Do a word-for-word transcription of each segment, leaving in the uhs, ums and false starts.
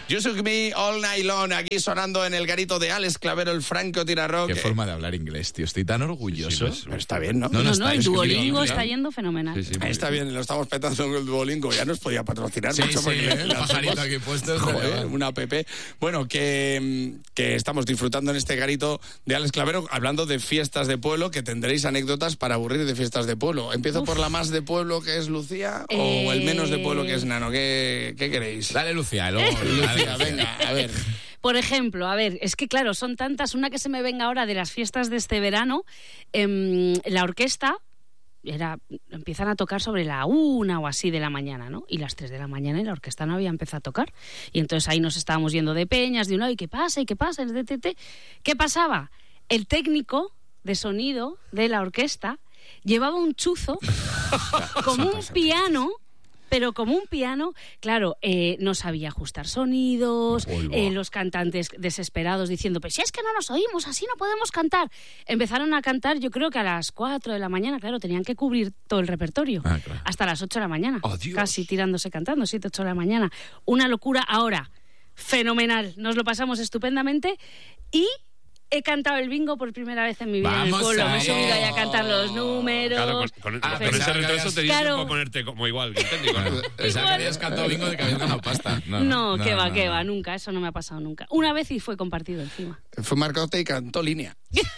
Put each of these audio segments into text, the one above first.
You Shook Me All Night Long, aquí sonando en el garito de Alex Clavero, el francotirador. Qué que... forma de hablar inglés, tío. Estoy tan orgulloso. Sí, sí, pero está bien, ¿no? No, no, no, está, el es que Duolingo bien, está ¿no? yendo fenomenal. Sí, sí, está bien, lo estamos petando con el Duolingo. Ya nos podía patrocinar Sí, mucho. sí, porque el pajarito hacemos... aquí puesto. Joder, una app. Bueno, que, que estamos disfrutando en este garito de Alex Clavero, hablando de fiestas de pueblo, que tendréis anécdotas para aburrir de fiestas de pueblo. ¿Empiezo Uf. por la más de pueblo, que es Lucía, eh... o el menos de pueblo, que es Nano? ¿Qué, qué queréis? Dale, Lucía. Luego, Lucía, venga, a ver. Por ejemplo, a ver, es que claro, son tantas. Una que se me venga ahora de las fiestas de este verano, eh, la orquesta era, empiezan a tocar sobre la una o así de la mañana, ¿no? Y las tres de la mañana y la orquesta no había empezado a tocar. Y entonces ahí nos estábamos yendo de peñas, de un lado, ¿y qué pasa? ¿Y qué pasa? ¿Qué pasaba? El técnico de sonido de la orquesta llevaba un chuzo como un piano... Pero como un piano, claro, eh, no sabía ajustar sonidos, eh, los cantantes desesperados diciendo, pues si es que no nos oímos, así no podemos cantar. Empezaron a cantar, yo creo que a las cuatro de la mañana, claro, tenían que cubrir todo el repertorio, ah, claro. hasta las ocho de la mañana, oh, casi tirándose cantando, siete, ocho de la mañana. Una locura. Ahora, fenomenal, nos lo pasamos estupendamente y... He cantado el bingo por primera vez en mi vida. Vamos en el pueblo. a Me he subido ahí a cantar los números. Claro, con, con, ah, con ese retraso tenías claro. tiempo a ponerte como igual que el técnico, ¿no? Pensaba que habías cantado bingo de que habías ganado pasta. No, no, no que no, va, no, que no. va, nunca. Eso no me ha pasado nunca. Una vez y fue compartido encima. Fue Marcote y cantó línea.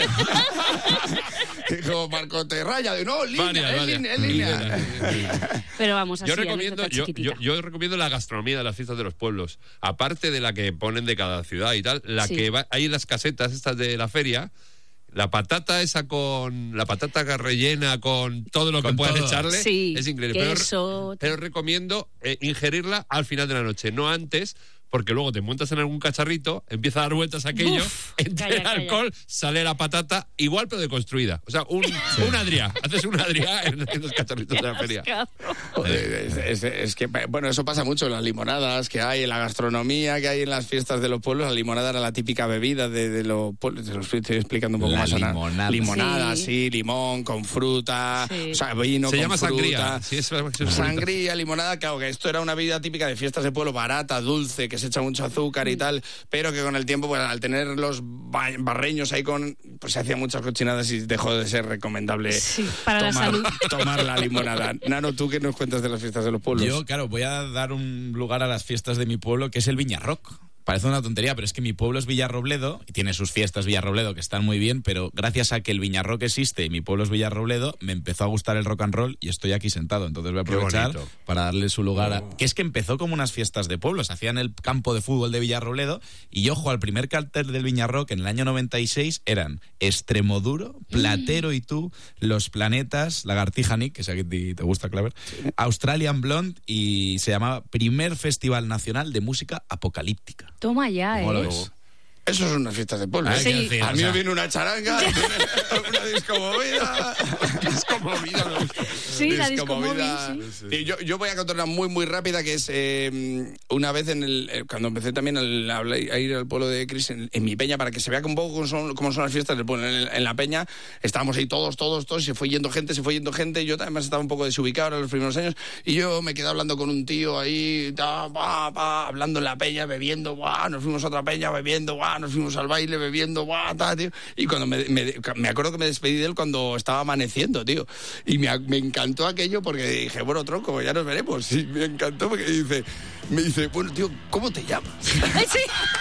Dijo Marcote, raya de no, línea, Varias, es varias. línea, es línea. Pero vamos, así, yo recomiendo, yo, yo, yo recomiendo la gastronomía de las fiestas de los pueblos. Aparte de la que ponen de cada ciudad y tal, la sí. que va, hay en las casetas estas de la feria. La patata esa con... La patata rellena con todo lo con que puedas todo. echarle Sí, es increíble. queso, Pero, pero recomiendo eh, ingerirla al final de la noche, no antes, porque luego te montas en algún cacharrito, empieza a dar vueltas aquello, Uf, entra calla, el calla. alcohol, sale la patata, igual pero deconstruida. O sea, un, sí. un Adrià. Haces un Adrià en, en los cacharritos de la feria. Joder, es, es, es que, bueno, eso pasa mucho en las limonadas que hay, en la gastronomía que hay en las fiestas de los pueblos. La limonada era la típica bebida de, de los pueblos. Te lo estoy explicando un poco la más. Limonada. Limonada, sí. sí, limón con fruta, sí. o sea, vino Se con llama fruta. sangría. Sí, eso es, eso es Sangría, limonada, claro, que esto era una bebida típica de fiestas de pueblo, barata, dulce, que se echa mucho azúcar y tal, pero que con el tiempo, pues, al tener los barreños ahí con, pues se hacían muchas cochinadas y dejó de ser recomendable sí, para tomar, la salud. tomar la limonada. Nano, ¿tú qué nos cuentas de las fiestas de los pueblos? Yo, claro, voy a dar un lugar a las fiestas de mi pueblo, que es el Viñarroc. Parece una tontería, pero es que mi pueblo es Villarrobledo y tiene sus fiestas Villarrobledo que están muy bien, pero gracias a que el Viñarroc existe y mi pueblo es Villarrobledo, me empezó a gustar el rock and roll y estoy aquí sentado. Entonces voy a aprovechar para darle su lugar a... Oh. Que es que empezó como unas fiestas de pueblo, se hacía en el campo de fútbol de Villarrobledo y ojo, al primer cartel del Viñarroc en el año noventa y seis eran Extremoduro, Platero y tú, Los Planetas, Lagartija Nick, que sé que te, te gusta, Claver, Australian Blonde y se llamaba Primer Festival Nacional de Música Apocalíptica. Toma ya, ¿eh? ¿Cómo lo ves? Eso son unas fiestas de pueblo. Hay ¿eh? que Sí. decir, A o mí sea, me viene una charanga, una discomovida. discomovida. me gusta. Sí, la discomovida, sí. Sí, yo, yo voy a contar una muy, muy rápida, que es eh, una vez en el, eh, cuando empecé también a, a ir al pueblo de Cris, en, en mi peña, para que se vea un poco cómo son, cómo son las fiestas del pueblo. En, en la peña estábamos ahí todos, todos, todos, y se fue yendo gente, se fue yendo gente. Yo además estaba un poco desubicado ahora en los primeros años, y yo me quedé hablando con un tío ahí, ta, pa, pa, hablando en la peña, bebiendo, buah, nos fuimos a otra peña bebiendo, buah, nos fuimos al baile bebiendo, buah, ta, tío. Y cuando me, me, me acuerdo que me despedí de él cuando estaba amaneciendo, tío. Y me, me encantó aquello porque dije, bueno, tronco, ya nos veremos. Y me encantó porque dice, me dice, bueno, tío, ¿cómo te llamas? Sí.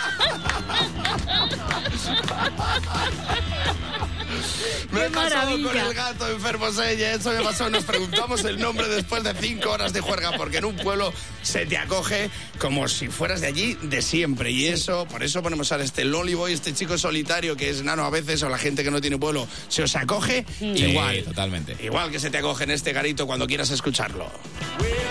Me ¡Qué he pasado maravilla! con el gato enfermo Sella, eso me pasó, nos preguntamos el nombre después de cinco horas de juerga, porque en un pueblo se te acoge como si fueras de allí de siempre, y eso, por eso ponemos ahora este Lonely Boy, este chico solitario que es Nano a veces, o la gente que no tiene pueblo, se os acoge Sí, igual, totalmente. igual que se te acoge en este garito cuando quieras escucharlo.